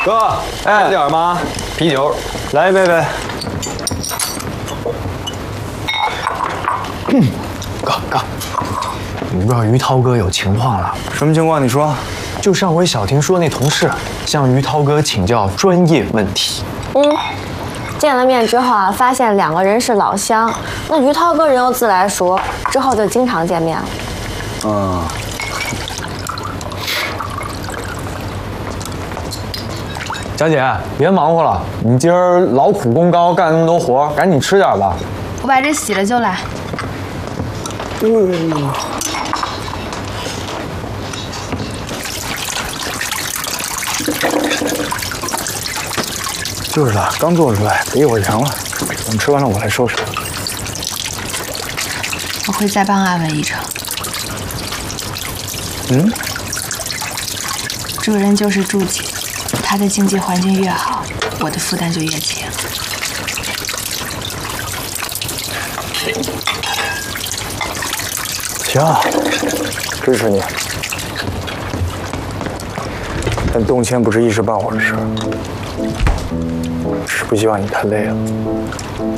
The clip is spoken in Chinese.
哥，来点吗？啤酒， 来一杯呗。哥，你不知道于涛哥有情况了？ 什么情况？你说。 就上回小婷说那同事向于涛哥请教专业问题。 见了面之后啊，发现2个人是老乡。那于涛哥人又自来熟，之后就经常见面了。 小姐，别忙活了，你今儿劳苦功高，干那么多活，赶紧吃点吧。 我把这洗了就来。 就是的，刚做出来，别一会儿凉了。等吃完了我来收拾。 我会再帮阿文一程。主人就是助己，他的经济环境越好，我的负担就越轻。 行，支持你。但动迁不是一时半会儿的事儿，是不希望你太累了。